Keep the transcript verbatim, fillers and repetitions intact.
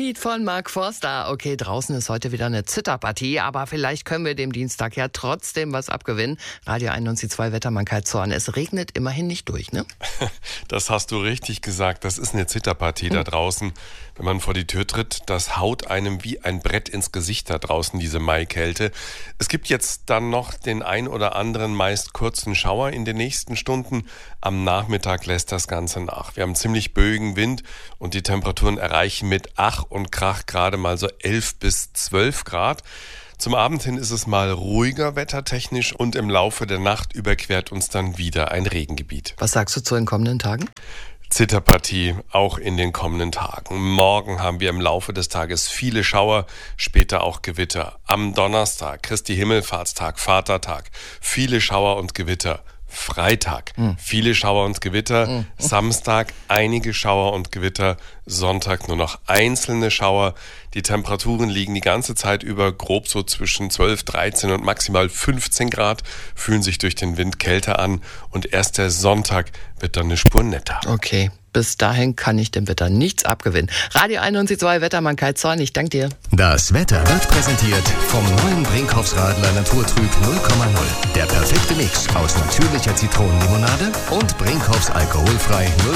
Lied von Mark Forster. Okay, draußen ist heute wieder eine Zitterpartie, aber vielleicht können wir dem Dienstag ja trotzdem was abgewinnen. Radio eins Null zwei Wettermann Kai Zorn. Es regnet immerhin nicht durch, ne? Das hast du richtig gesagt. Das ist eine Zitterpartie hm. da draußen. Wenn man vor die Tür tritt, das haut einem wie ein Brett ins Gesicht da draußen, diese Maikälte. Es gibt jetzt dann noch den ein oder anderen meist kurzen Schauer in den nächsten Stunden. Am Nachmittag lässt das Ganze nach. Wir haben ziemlich böigen Wind und die Temperaturen erreichen mit Ach und Krach gerade mal so elf bis zwölf Grad. Zum Abend hin ist es mal ruhiger wettertechnisch und im Laufe der Nacht überquert uns dann wieder ein Regengebiet. Was sagst du zu den kommenden Tagen? Zitterpartie auch in den kommenden Tagen. Morgen haben wir im Laufe des Tages viele Schauer, später auch Gewitter. Am Donnerstag, Christi Himmelfahrtstag, Vatertag, viele Schauer und Gewitter. Freitag, hm. viele Schauer und Gewitter. Hm. Samstag, einige Schauer und Gewitter. Sonntag nur noch einzelne Schauer. Die Temperaturen liegen die ganze Zeit über grob so zwischen zwölf, dreizehn und maximal fünfzehn Grad, fühlen sich durch den Wind kälter an und erst der Sonntag wird dann eine Spur netter. Okay, bis dahin kann ich dem Wetter nichts abgewinnen. Radio eins Null zwei Wettermann Kai Zorn, ich danke dir. Das Wetter wird präsentiert vom neuen Brinkhoffs Radler Naturtrüb null Komma null. Der perfekte Mix aus natürlicher Zitronenlimonade und Brinkhoffs alkoholfrei null